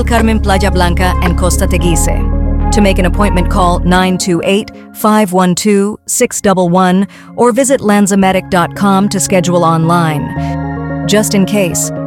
Carmen, Playa Blanca, and Costa Teguise. To make an appointment, call 928-512-611 or visit lanzamedic.com to schedule online. Just in case,